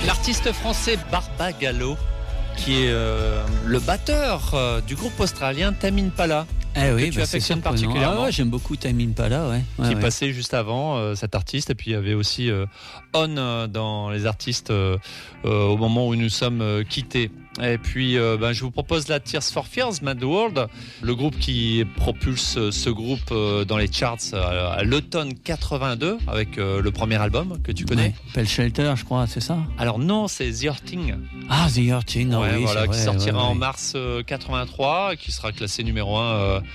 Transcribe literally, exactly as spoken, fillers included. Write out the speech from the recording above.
L'artiste français Barbagallo, qui est euh, le batteur euh, du groupe australien Tame Impala. Eh oui, que tu bah affectionnes c'est particulièrement. Ah ouais, j'aime beaucoup Tame Impala, ouais. ouais qui est ouais. passé juste avant euh, cet artiste, et puis il y avait aussi euh, On euh, dans les artistes euh, euh, au moment où nous sommes euh, quittés. Et puis euh, ben, je vous propose la Tears for Fears, Mad World, le groupe qui propulse euh, ce groupe euh, dans les charts euh, à l'automne quatre-vingt-deux avec euh, le premier album que tu connais. Ouais. Pell Shelter, je crois, c'est ça. Alors non, c'est The Hurting. Ah, The Hurting, Ouais, oui, voilà, c'est qui vrai, sortira ouais, en ouais. mars euh, quatre-vingt-trois et qui sera classé numéro un euh,